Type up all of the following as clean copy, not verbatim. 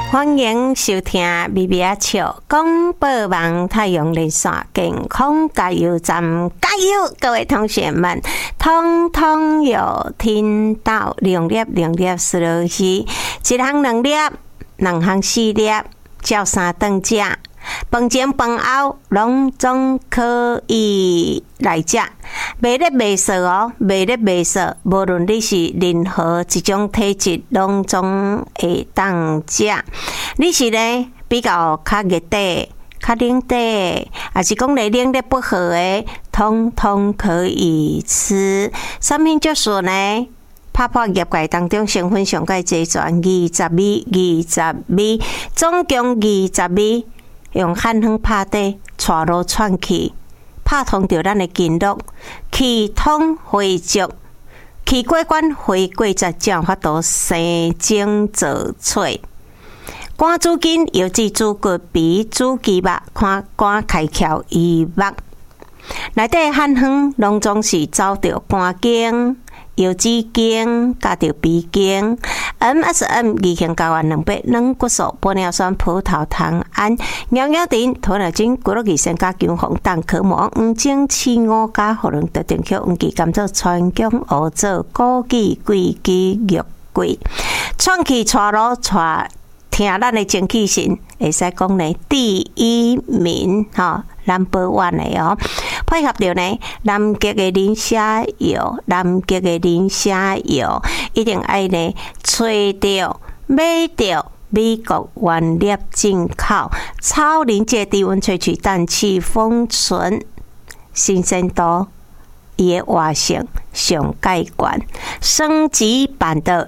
欢迎收听咪咪啊笑广播网太阳连线健康加油站，加油！各位同学们，通通有听到2粒2粒输落去，一项2粒，2项4粒，照3顿食。饭前饭后拢总可以来食，袂咧袂少哦，袂咧袂少。无论你是任何一种体质，拢总会当食。你是呢比较较热底、较冷底，还是讲你冷得不好诶，通通可以吃。上面就说呢。泡泡业界当中成分上介济全20味，总共20味。用汉方拍底，带路串气，拍通着咱的经络，气通回足，气过关回过才有法度生精造翠。肝主筋、腰子、主骨皮、主肌肉，看肝开窍医目。内底汉方拢总是走着肝经、腰子经，加着鼻经。MSM 2型胶原2倍软骨素、玻尿酸、葡萄糖胺、尿尿锭、托奶精、骨肉益生加姜黄、蛋壳膜、黄精、刺五加荷伦特定曲、黄芪甘蔗、川芎、乌棗、枸杞、桂枝、肉桂，串起带路带。听咱的精气神，会使讲呢第一名哈，number one 的哦。配合着呢南极的磷虾油，一定爱呢找到买到美国原粒进口超临界低温萃取氮气封存，新鲜度。伊的活性上盖管，升级版的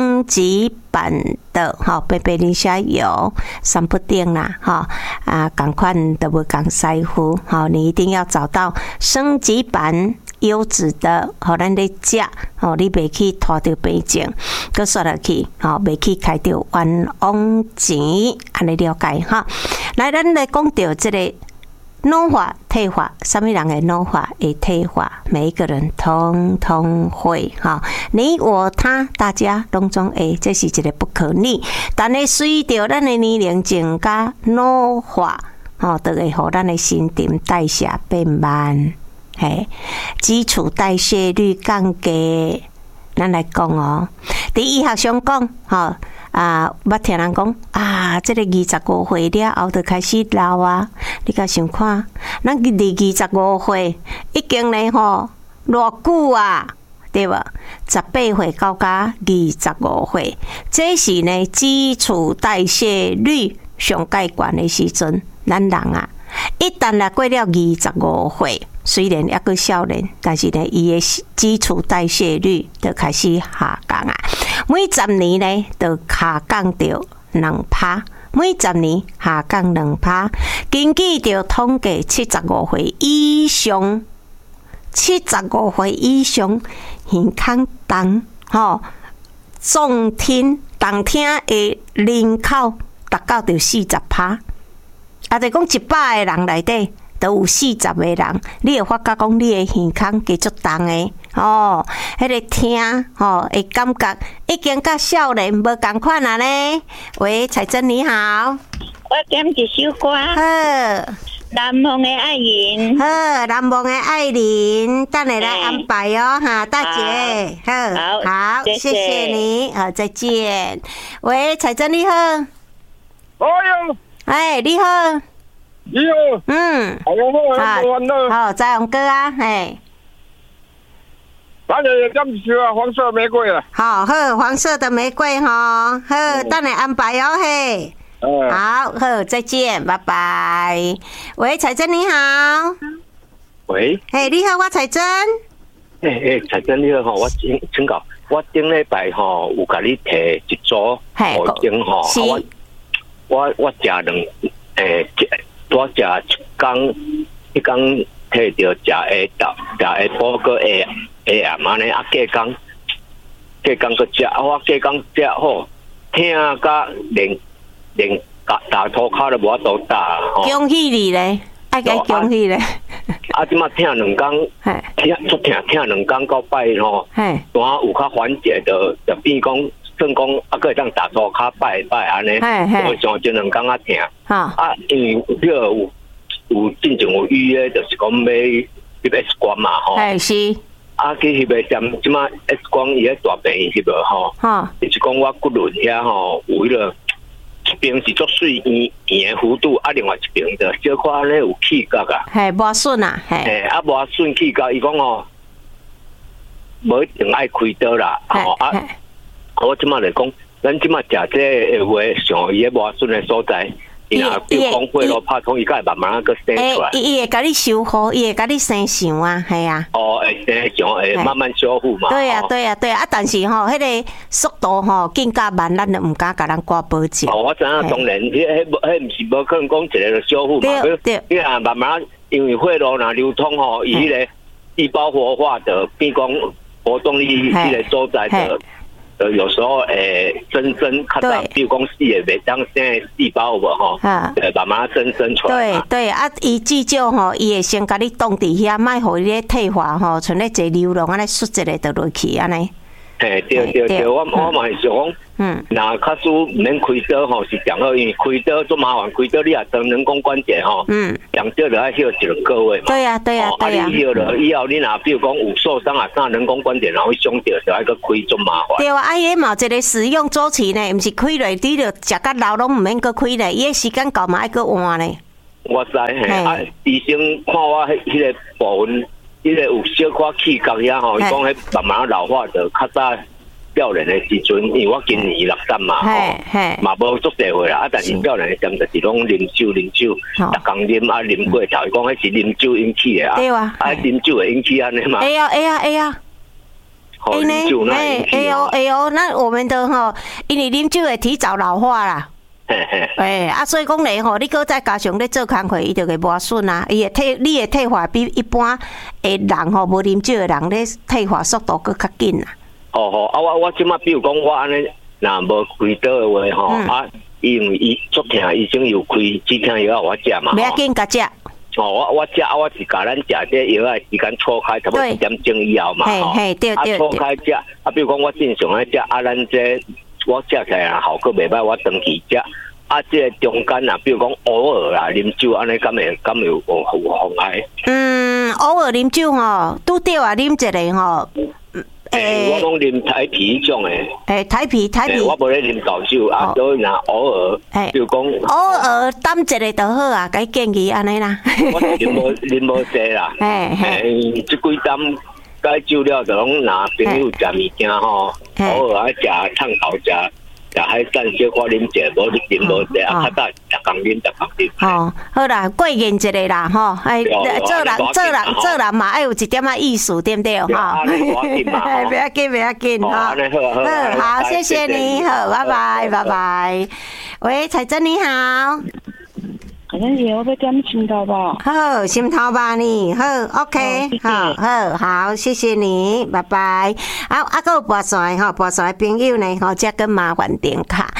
哈，白白磷虾油3不定啦哈同款都无共师傅哈，你一定要找到升级版优质的，好咱咧食哦，你袂去拖着病症，佮刷落去吼，袂去开着冤枉钱，安尼了解哈。来，咱来讲到这个。老化、退化，什么人的老化会退化？每一个人通通会哈，你我他，大家拢总会，这是一个不可逆。但是随着咱的年龄增加，老化，吼，就会互咱的新陈代谢变慢，嘿，基础代谢率降低。咱来讲哦，伫医学上讲，吼。捌听人讲这个25岁了后就开始老啊！你甲想看，咱伫25岁已经呢吼偌久啊，对无？18岁到25岁，这是呢基础代谢率上介悬的时阵，咱人啊，一旦来过了25岁。虽然还个少年，但是呢，伊的基础代谢率就开始下降啊。每10年呢，就下降到2%，每10年下降2%。根据着统计，75岁以上健康重重听动听的人口达到着40%，就讲100个人内底。都有40个人，你会发觉讲你的健康加足重的哦，迄个听会感觉已经甲少年无共款啊呢。喂，彩珍你好， 我点一首歌。好，难忘的爱人。 好，难忘的爱人，等下来安排哦哈，大姐。好，谢谢你，好，再见。喂，彩珍你好。你好。 你好， 好，在红哥啊，嘿， 咱也点首啊，黄色玫瑰啊， 好，黄色的玫瑰哈，好，等你安排哦，嘿，好，再见，拜拜。喂，彩珍你好， 喂， 你好，我彩珍， 彩珍你好，我请教，我顶礼拜有甲你提一组五斤我食2多食一天摕着食下昼，食下晡个下暗安尼啊，隔工个食，我隔工食好，听甲连打涂骹都无法度打。 恭喜你咧！爱该恭喜咧！ 即马听2工，听2工到拜吼，单有较缓解的，就变讲算讲啊，个会当打坐卡拜拜安尼，我上就两工啊听。啊，因为迄个有进前有预约，就是讲要翕 X 光嘛吼。 是。 啊，去翕个站，即马 X 光伊迄大病院翕个吼。就是讲我骨轮遐吼，有迄个一边是足水圆的弧度，啊，另外一边就小可安尼有气角啊。 无顺啊。 啊，无顺气角，伊讲吼，无一定爱开刀啦。我即马来讲，咱即马食这个话，上伊个无顺的所在。伊若比如讲血路拍通，伊才会慢慢个生出来。 伊会甲你修复，伊会甲你生想啊，系啊。 会生想，会慢慢修复嘛。 对啊，但是吼，迄个速度吼更加慢，咱就唔敢甲咱挂保证。 我知影，当然，迄毋是无可能讲一个就修复嘛。对。你若慢慢，因为血路若流通吼，伊迄个细胞活化的，比如讲活动力迄个所在的。有时候增看到，比如讲细的袂当生细胞无吼，慢慢增出来。 对啊，伊至少吼，伊会先甲你冻伫遐，莫互伊咧退化吼，像咧坐流脓安尼缩一个就落去安尼。 对，我嘛是想讲，那卡输唔免开刀吼是上好，因为开刀做麻烦，开刀你也长人工关节吼，上少就要休一个月嘛。 对啊。 你休了以后，你若比如讲有受伤啊，啥人工关节然后伤到，就要个开做麻烦。 对啊，伊嘛一个使用周期呢，毋是开落你就食到老拢唔免个开咧，伊个时间到嘛爱个换咧。 我知医生看我迄个部分。迄个有小可气角遐吼，伊讲迄慢慢老化就较早少年的时阵，因为我今年60嘛吼，嘛无足侪岁啦，但是少年的时阵就是拢啉酒，逐工啉啊啉过头，伊讲迄是啉酒引起的啊，啉酒会引起安尼嘛？ 会啊。 啉酒那我们的吼，因为啉酒会提早老化啦。所以讲咧吼，你搁再加上咧做工课，伊就会无顺啊。你的退化比一般的人吼无啉酒的人咧退化速度搁较紧啊。 我即马比如讲我安尼，若无开刀的话吼，因为伊足疼，医生有开止疼药我食嘛。 不要紧，甲食。 我食，我是甲咱食这药的时间错开，差不多1点钟以后嘛吼。 对。 错开食，比如讲我正常咧食，咱这。我食起来效果袂歹，我长期食。这个中间啊，比如讲偶尔啦，啉酒安尼，敢会有妨碍？ 偶尔啉酒吼，拄对啊，啉一个吼。 我拢啉台啤种诶。 台啤。 我无咧啉高酒啊，所以若偶尔，比如讲偶尔担一个就好啊，甲伊建议安尼啦。 我啉无济啦。即几担。解酒了就拢拿朋友食物件吼，偶尔爱食烫头食海产小可啉者，无你啉无者啊，较早逐工啉。 好啦，过瘾一个啦吼，做人嘛爱有一点仔意思，对不对？不要紧哈。好，谢谢你，好，拜拜。喂，彩珍你好。 可能是我要点心头吧。 好，心头吧你好 ，OK， 好，谢谢你，拜拜。还有拨线的拨线的朋友呢这个麻烦电卡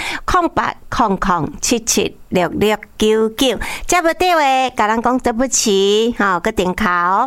0800776699，接不到的，甲咱讲对不起，个电卡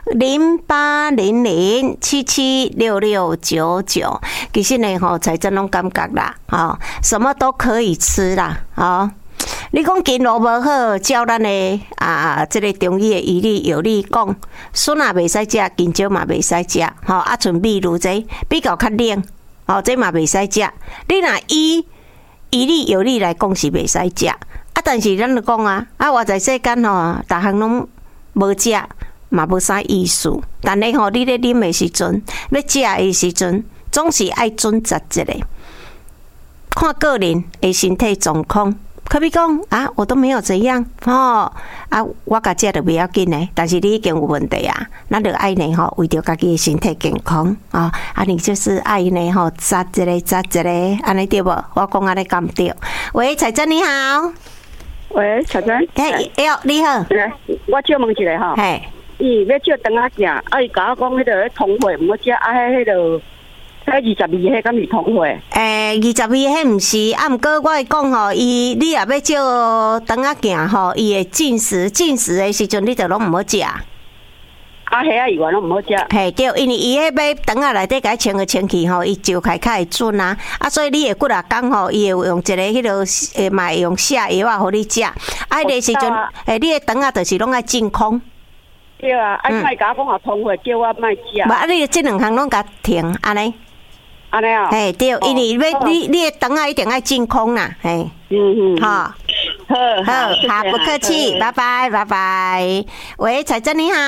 0800776699。其实呢才真拢感觉啦，什么都可以吃啦，你讲筋路无好，照咱的这个中医的医理药理讲，笋也袂使食，金蕉嘛袂使食，像米如这比较较冷，这嘛袂使食。你若医理药理来讲是袂使食，但是咱就讲活在世间逐项拢无食，嘛无啥意思。但是你咧啉的时阵，要食的时阵，总是爱准则一个，看个人的身体状况。可比讲我都没有怎样我甲食就不要紧呢，但是你已经有问题啊，咱就爱呢为着家己的身体健康你就是爱呢扎一个安尼对无？我讲安尼敢对？喂，彩珍你好。 喂，彩珍。 你好。 我借问一下哈。 嘿。 伊要借肠仔镜，伊甲我讲迄个通血，毋好食迄个。22迄敢是通血 ？22迄毋是，毋过我会讲伊你若要照肠仔镜伊会进食的时阵，你就拢毋好食。 啊，虾以外拢唔好食。 嘿，对，因为伊迄要肠仔内底甲穿个清气吼，伊就开较会准啊。啊，所以你会骨力讲吼，伊会用一个迄落会嘛会用下药啊，互你食。啊，迄个时阵，你的肠仔就是拢爱净空。 对啊，莫甲我讲啊，通货叫我莫食。 无啊，你即两项拢甲停，安尼。 安尼啊？ 嘿，对，因为你的肠仔一定爱净空啦，嘿。好。好，不客气，拜拜，拜拜。喂，彩珍你好。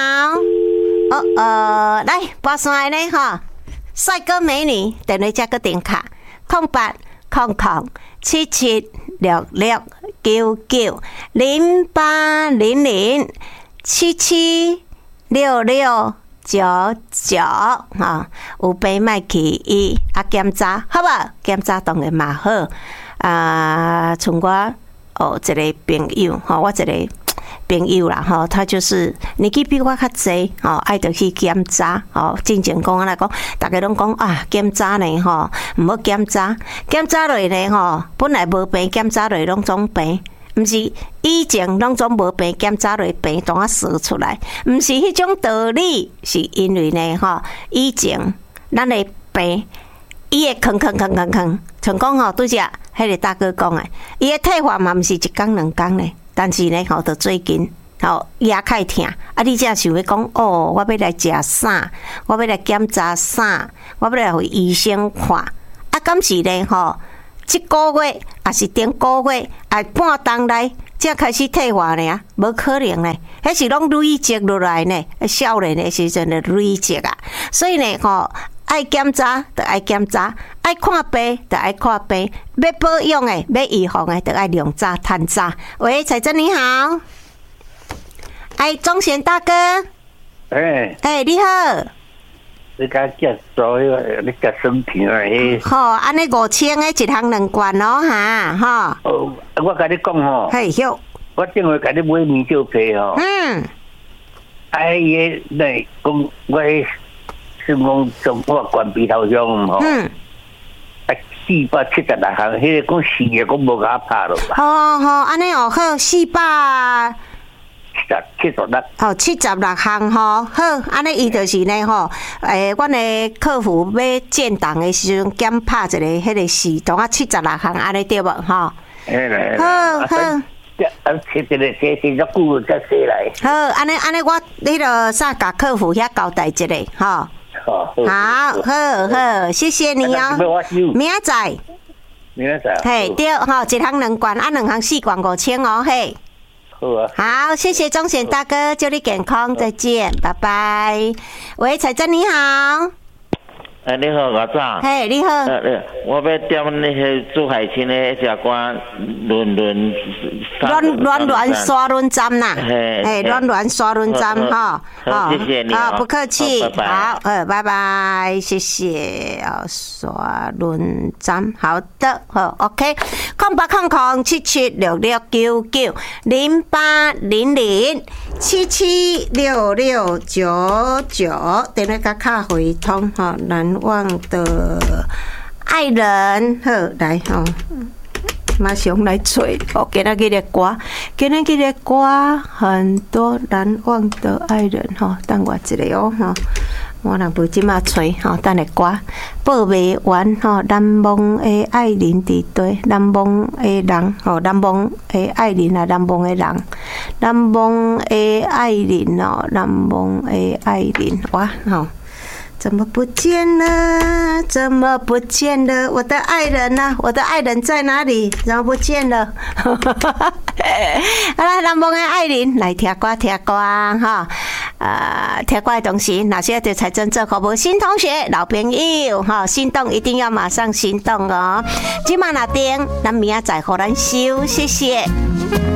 来拨线的呢哈，帅哥美女，电话加个电卡0800776699，哈，有病莫去医，检查好无？检查当然嘛好。像我一个朋友吼，我一个朋友啦吼，他就是年纪比我较济吼，爱着去检查吼。进前讲来讲，大家拢讲啊，检查呢吼，唔好检查，检查落呢吼，本来无病，检查落拢总病，毋是以前拢总无病，检查落病当啊说出来，毋是迄种道理，是因为呢吼，以前咱的病，伊会吭，像讲吼拄只。迄个大哥讲诶，伊诶退化嘛，毋是一工两工咧，但是呢，吼，到最近吼牙开疼，啊，你才想要讲哦，我要来食啥？我要来检查啥？我要来互医生看。啊，敢是呢？吼，即个月也是顶个月，啊，半冬来才开始退化呢，无可能呢。迄是拢累积落来呢，少年的时阵的累积啊，所以呢，吼。爱检查就爱检查，爱看病就爱看病，要保养的、要预防的，就爱量早趁早。喂，彩珍你好，钟贤大哥，你好， 你甲介绍迄个，你甲生平啊？ 好，安尼5000的一项2罐咯，哈，哈。 我甲你讲吼， 哟， 我正话甲你买面酒皮吼，伊来讲我。是讲中国关闭头上吼，476项，迄个讲4个，讲无甲拍落吧。 安尼好，476。76项吼，好，安尼伊就是呢吼，阮的客服要建档的时阵检拍一个，迄个是同啊76项，安尼对无吼？好。 切一个写足久才写来。 好，安尼我迄个啥甲客服遐交代一下吼。好，谢谢你哦。明仔载。嘿，对吼，一项2罐，啊，2项4罐5000哦，嘿。 好啊。 好，谢谢钟贤大哥，祝你健康，再见，拜拜。喂，彩珍你好。 你好，我早。 嘿，你好。 我要点那些朱海清的一只歌， 乱刷轮针呐。乱刷轮针哈。 好，谢谢你。 好，不客气。 拜拜。 好，拜拜，谢谢。刷轮针，好的，好 ，OK。0800776699，电话甲卡回通哈，难忘的爱人，好来吼，马上来吹哦，今仔日的歌很多难忘的爱人哈，等我一个哦哈。我若无即马吹吼，等下歌报袂完吼。难忘的爱人伫底，难忘的人吼，难忘的爱人啊，难忘的人，难忘的爱人哦，难忘的爱人哇吼。怎么不见了？怎么不见了？我的爱人呢？我的爱人在哪里？怎么不见了？好啦，难忘的爱人来听歌哈。听歌的同时，哪些对财政做服务？新同学、老朋友哈，心动一定要马上行动哦！今晚那点，咱明仔载互咱收，谢谢。